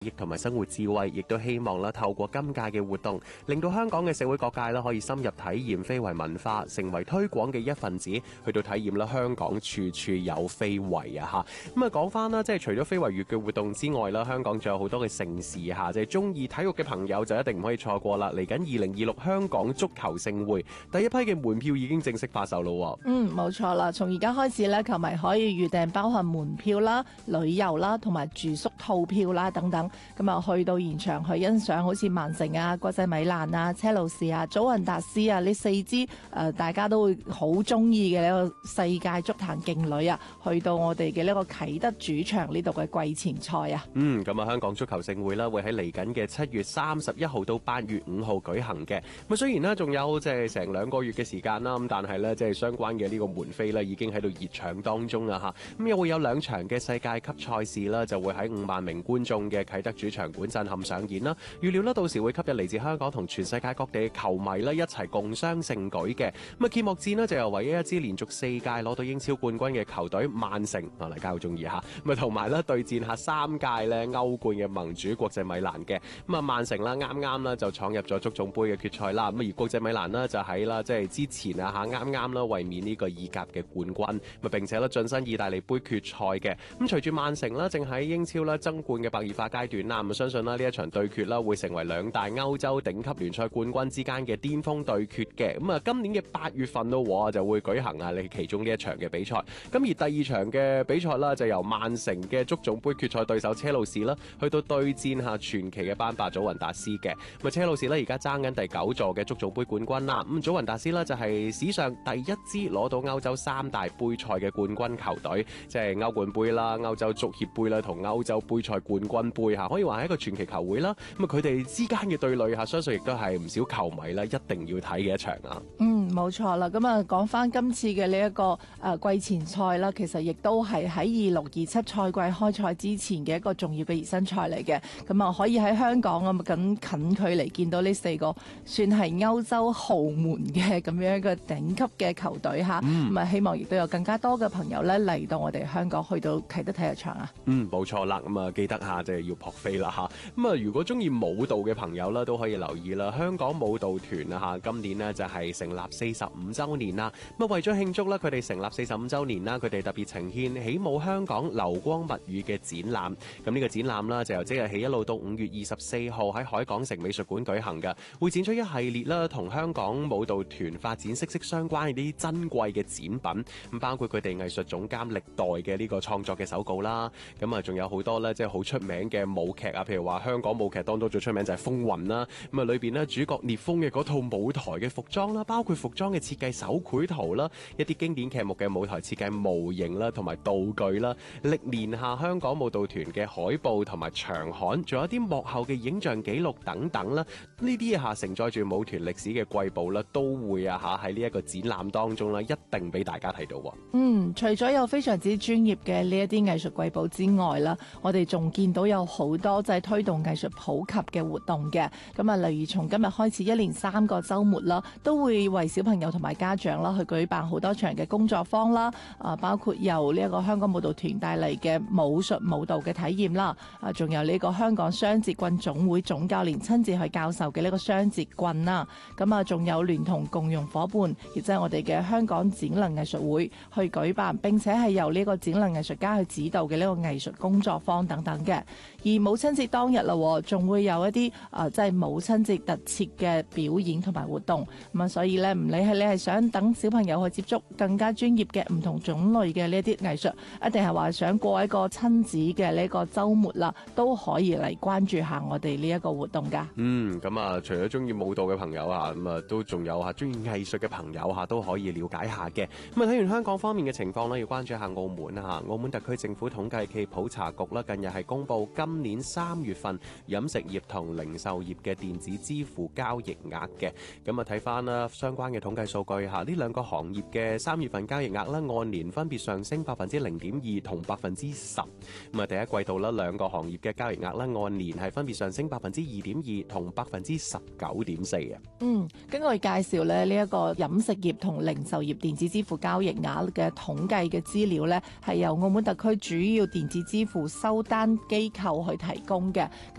同埋生活智慧，亦都希望啦透過今屆嘅活動，令到香港嘅社會各界啦可以深入體驗非遺文化，成為推廣嘅一份子，去到體驗啦香港處處有非遺啊嚇。咁啊講翻啦，即係除咗非遺月嘅活動之外啦，香港仲有好多嘅盛事嚇，即係中意體育嘅朋友就一定唔可以錯過啦。嚟緊2026香港足球盛會，第一批嘅門票已經正式發售咯。 冇錯啦，從而家開始咧，球迷可以預訂包含門票啦、旅遊啦同埋住宿套票啦等等。咁啊，去到現場去欣賞好似曼城啊、國際米蘭啊、車路士啊、祖雲達斯啊呢4支大家都會好中意嘅呢個世界足壇勁旅啊，去到我哋嘅呢個啟德主場呢度嘅季前賽啊。 咁啊，香港足球盛會啦，會喺嚟緊嘅7月31號到8月5號舉行嘅。咁雖然呢，仲有即係成2個月嘅時間啦，咁但係呢，即係相關嘅呢個門飛呢已經喺度熱搶當中啦嚇。咁又會有2場嘅世界級賽事啦，就會喺5萬名觀眾嘅啟德主場館震撼上演啦。預料呢，到時會吸引嚟自香港同全世界各地嘅球迷呢一齊共襄盛舉嘅。咁啊，揭幕戰呢，就由唯一一支連續4屆攞到英超冠軍嘅球隊曼城，大家好中意嚇。咁啊，同埋呢對戰下3屆呢歐冠嘅盟主國際米蘭嘅。咁啊，曼城啦啱啱啦就闖入咗足總杯嘅決賽啦。咁而國際米蘭呢，就喺啦即係之前啊嚇啱啱啦衛冕呢個意甲嘅冠軍，咁並且咧晉身意大利杯決賽嘅。咁隨住曼城啦正喺英超啦爭冠嘅白熱化階段啦，咁相信啦呢一場對決啦會成為2大歐洲頂級聯賽冠軍之間嘅巔峰對決嘅。咁啊，今年嘅8月份咯就會舉行啊你其中呢一場嘅比賽。咁而第2場嘅比賽啦就由曼城嘅足總杯決賽對手車路士啦去到對戰下傳奇嘅班霸祖雲達斯嘅。咁啊，車路士咧而家爭緊第9座嘅足總杯冠軍啦。咁祖雲達斯呢，就係史上第一支攞到歐洲3大杯賽嘅冠軍球隊，即係歐冠杯啦、歐洲足協杯啦同歐洲杯賽冠軍杯嚇，可以話係一個傳奇球會啦。咁啊，佢哋之間嘅對壘嚇，相信亦都係唔少球迷啦一定要睇嘅一場啊。 冇錯啦。咁啊，講翻今次嘅呢一個季前賽啦，其實亦都係喺26-27賽季開賽之前嘅一個重要嘅熱身賽嚟嘅。咁啊，可以喺香港咁近距離見到呢4個算係歐洲豪門嘅咁樣一個頂級嘅球隊嚇。咁啊，希望亦都有更加多嘅朋友咧嚟到我哋香港，去到啟德體育場啊。 冇錯啦。咁啊，記得下即係要撲飛啦嚇。咁啊，如果中意舞蹈嘅朋友啦，都可以留意啦。香港舞蹈團啊嚇，今年呢就係成立45週年啦。咁啊，為咗慶祝啦，佢哋成立45週年啦，佢哋特別呈獻起舞香港流光物語嘅展覽。咁呢個展覽啦，就由即日起一路到5月24號喺海港城美術館舉行嘅，會展出一系列啦同香港舞蹈團發展息息相關嘅啲珍貴嘅展品。咁包括佢哋藝術總監歷代嘅呢個創作嘅手稿啦。咁啊，仲有好多咧即係好出名嘅舞劇啊，譬如話香港舞劇當中最出名就係《風雲》啦。咁啊，裏邊咧主角聶風嘅嗰套舞台嘅服裝啦，包括服裝嘅設計手繪圖啦，一啲經典劇目嘅舞台設計模型啦，同埋道具啦，歷年下香港舞蹈團嘅海報同埋長刊，仲有啲幕後嘅影像記錄等等啦。呢啲下承載住舞團歷史嘅瑰寶啦，都會啊嚇喺呢一個展覽當中啦，一定俾大家睇到。 除咗有非常之專業嘅呢一啲藝術瑰寶之外啦，我哋仲見到有好多就係推動藝術普及嘅活動嘅。咁啊，例如從今日開始，一連3個週末啦，都會為小朋友同埋家長啦去舉辦好多場嘅工作坊啦。包括由呢一個香港舞蹈團帶嚟嘅武術舞蹈嘅體驗啦。仲有呢個香港雙節棍總會總教練親自去教授嘅呢個雙節棍啦。咁啊，仲有聯同共融伙伴，亦即係我哋嘅香港展能藝術會去舉辦，並且係由呢個展能藝術家去指導嘅呢個藝術工作坊等等嘅。而母親節當日啦，仲會有一啲即係母親節特設嘅表演同埋活動。咁啊，所以咧唔理係你係想等小朋友去接觸更加專業嘅唔同種類嘅呢啲藝術，一定係話想過一個親子嘅呢個週末啦，都可以嚟關注下我哋呢一個活動㗎。 咁啊，除咗中意舞蹈嘅朋友啊，咁啊都仲有中意藝術嘅朋友都可以了解下嘅。咁啊，睇完香港方面嘅情況呢，要關注下澳門啊。澳門特區政府統計暨普查局啦，近日係公布今年3月份飲食業同零售業嘅電子支付交易額嘅。咁啊，睇翻啦相關嘅統計數據下，呢兩個行業嘅3月份交易額咧按年分別上升0.2%同10%。咁啊，第一季度咧兩個行業嘅交易額咧按年係分別上升2.2%同19.4%嘅。 根據介紹咧，呢一個飲食業同零售業電子支付交易額嘅統計嘅資料咧，係由澳門特區主要電子支付收單機構去提供嘅。